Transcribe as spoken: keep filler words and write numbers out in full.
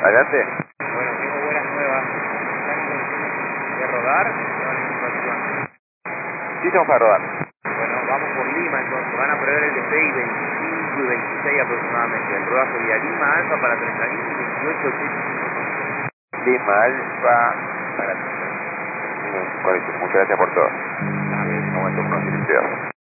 Adelante. Bueno, tengo buenas nuevas. ¿Están en condiciones de rodar? ¿No hay situación? Sí, estamos para rodar. Bueno, vamos por Lima entonces. Van a prever el de seis, veinticinco y veintiséis aproximadamente. El rodaje sería Lima Alfa para treinta mil y veintiocho ochenta y cinco. Lima Alfa para... Muchas gracias por todo. Dale. Un momento, con